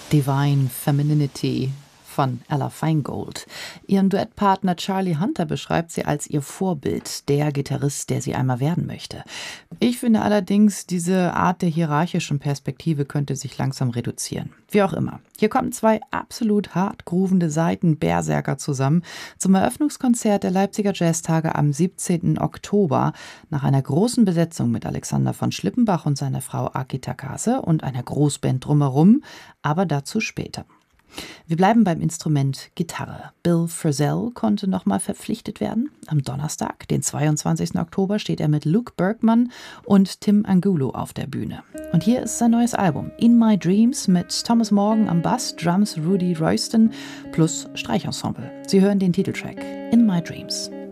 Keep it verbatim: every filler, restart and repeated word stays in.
Divine Femininity von Ella Feingold. Ihren Duettpartner Charlie Hunter beschreibt sie als ihr Vorbild, der Gitarrist, der sie einmal werden möchte. Ich finde allerdings, diese Art der hierarchischen Perspektive könnte sich langsam reduzieren. Wie auch immer. Hier kommen zwei absolut hart groovende Seiten-Berserker zusammen zum Eröffnungskonzert der Leipziger Jazztage am siebzehnten Oktober nach einer großen Besetzung mit Alexander von Schlippenbach und seiner Frau Aki Takase und einer Großband drumherum, aber dazu später. Wir bleiben beim Instrument Gitarre. Bill Frisell konnte nochmal verpflichtet werden. Am Donnerstag, den zweiundzwanzigsten Oktober, steht er mit Luke Bergman und Tim Angulo auf der Bühne. Und hier ist sein neues Album In My Dreams mit Thomas Morgan am Bass, Drums Rudy Royston plus Streichensemble. Sie hören den Titeltrack In My Dreams.